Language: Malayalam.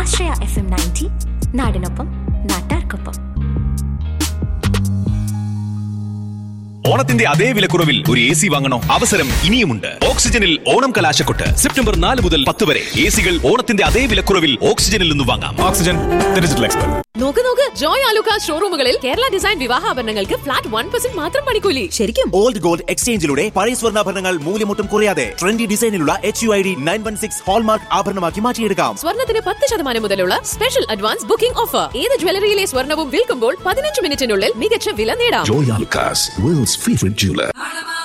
ആശ്രയ FM 90 നാടിനൊപ്പം നാട്ടാർക്കൊപ്പം. ഓണത്തിന്റെ അതേ വിലക്കുറവിൽ ഒരു AC വാങ്ങണോ? അവസരം ഇനിയുമുണ്ട്. ഓക്സിജനിൽ ഓണം കലാശക്കൊട്ട് സെപ്റ്റംബർ 4 മുതൽ 10 വരെ AC-കൾ ഓണത്തിന്റെ അതേ വിലക്കുറവിൽ ഓക്സിജനിൽ നിന്ന് വാങ്ങാം. Oxygen digital expert. നോക്ക് ജോയ് ആലുക്കാസ് ഷോറൂമുകളിൽ കേരള ഡിസൈൻ വിവാഹാഭരണങ്ങൾക്ക് ഫ്ലാറ്റ് 1% മാത്രം പണിക്കൂലി. ശരിക്കും ഓൾഡ് ഗോൾഡ് എക്സ്ചേഞ്ചിലൂടെ പഴയ സ്വർണ്ണാഭരണങ്ങൾ മൂല്യമൊട്ടും കുറയാതെ ട്രെൻഡി ഡിസൈനിലുള്ള HUID 916 ഹോൾമാർക്ക് ആഭരണമാക്കി മാറ്റിയെടുക്കാം. സ്വർണ്ണത്തിന് 10% മുതലുള്ള സ്പെഷ്യൽ അഡ്വാൻസ് ബുക്കിംഗ് ഓഫർ. ഏത് ജ്വല്ലറിയിലെ സ്വർണ്ണവും വിൽക്കുമ്പോൾ 15 മിനിറ്റിനുള്ളിൽ മികച്ച വില നേടാം. Joy Alucas, world's favorite jeweler.